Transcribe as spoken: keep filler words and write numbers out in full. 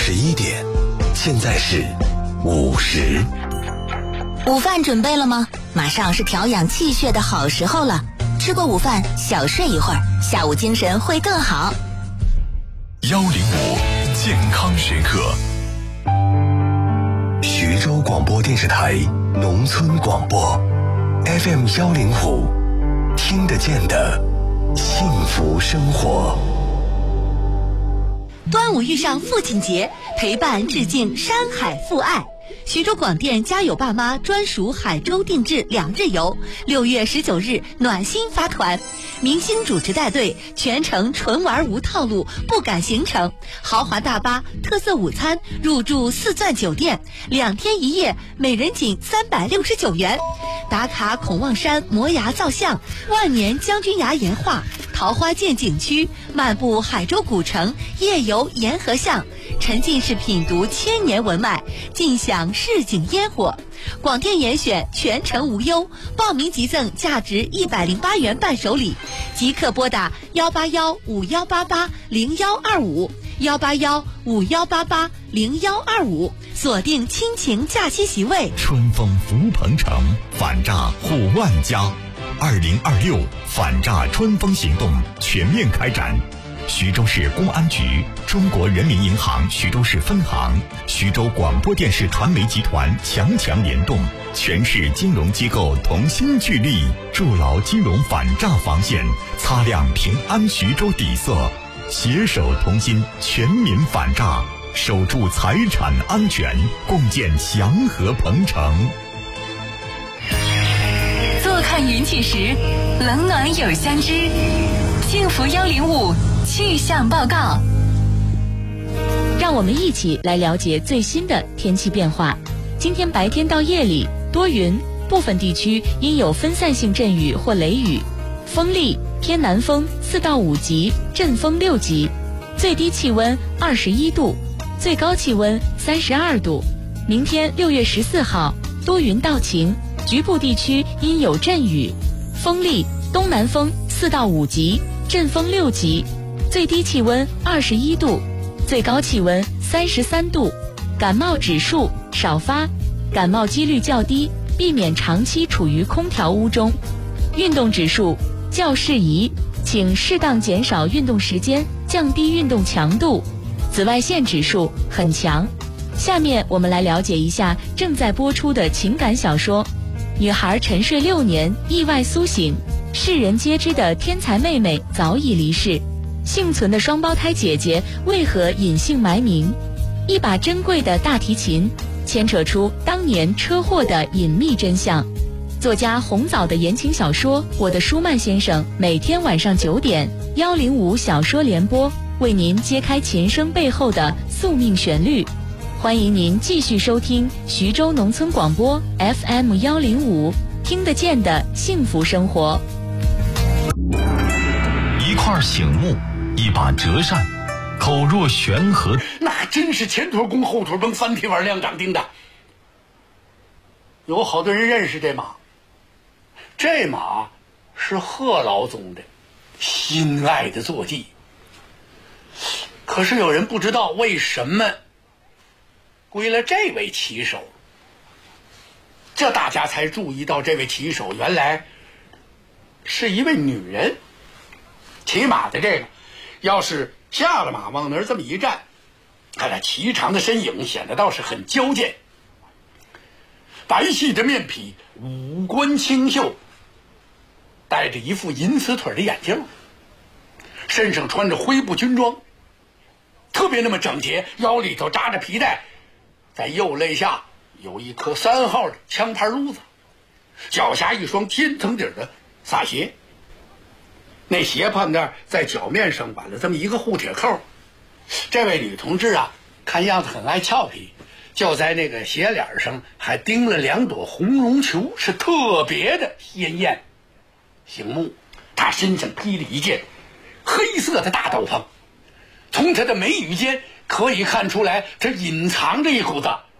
十一点，现在是五时。 午饭准备了吗？马上是调养气血的好时候了。吃过午饭，小睡一会儿，下午精神会更好。 幺零五健康时刻，徐州广播电视台农村广播 F M 幺零五，听得见的幸福生活。 端午遇上父亲节，陪伴致敬山海父爱。徐州广电家有爸妈专属海州定制两日游，六月十九日暖心发团，明星主持带队，全程纯玩无套路，不赶行程，豪华大巴、特色午餐，入住四钻酒店，两天一夜，每人仅三百六十九元。打卡孔望山摩崖造像、万年将军崖岩画、桃花涧景区，漫步海州古城，夜游沿河巷，沉浸式品读千年文脉，尽享市井烟火。广电严选全程无忧，报名即赠价值一百零八元伴手礼，即刻拨打幺八幺五幺八八零幺二五幺八幺五幺八八零幺二五，锁定亲情假期席位。 春风福鹏城，反诈护万家。二零二六反诈春风行动全面开展。徐州市公安局、中国人民银行徐州市分行、徐州广播电视传媒集团强强联动，全市金融机构同心聚力，筑牢金融反诈防线，擦亮平安徐州底色，携手同心，全民反诈，守住财产安全，共建祥和鹏城。 坐看云起时，冷暖有相知。幸福幺零五气象报告， 让我们一起来了解最新的天气变化。今天白天到夜里多云，部分地区因有分散性阵雨或雷雨，风力偏南风四到五级，阵风六级，最低气温二十一度，最高气温三十二度。明天六月十四号多云到晴，局部地区因有阵雨，风力东南风四到五级，阵风六级，最低气温二十一度，最高气温三十三度。感冒指数少发，感冒几率较低，避免长期处于空调屋中。运动指数较适宜，请适当减少运动时间，降低运动强度。紫外线指数很强。下面我们来了解一下正在播出的情感小说。女孩沉睡六年，意外苏醒，世人皆知的天才妹妹早已离世，幸存的双胞胎姐姐为何隐姓埋名？一把珍贵的大提琴，牵扯出当年车祸的隐秘真相。作家红枣的言情小说《我的舒曼先生》，每天晚上九点，幺零五小说联播为您揭开琴声背后的宿命旋律。欢迎您继续收听徐州农村广播 F M 幺零五，听得见的幸福生活。 一块醒木，一把折扇，口若悬河， 那真是前腿弓后腿绷，三蹄碗两掌钉的。有好多人认识这马，这马是贺老总的心爱的坐骑。可是有人不知道为什么归了这位骑手，这大家才注意到这位骑手原来是一位女人。骑马的这个要是下了马往那儿这么一站，看他颀长的身影显得倒是很矫健，白皙的面皮，五官清秀，戴着一副银丝腿的眼镜，身上穿着灰布军装，特别那么整洁，腰里头扎着皮带，在右肋下有一颗三号的枪牌撸子，脚下一双天层底的洒鞋，那鞋旁边在脚面上挽了这么一个护铁扣。这位女同志啊，看样子很爱俏皮，就在那个鞋脸上还钉了两朵红绒球，是特别的鲜艳醒目。她身上披了一件黑色的大斗篷，从她的眉宇间可以看出来，这隐藏着一股子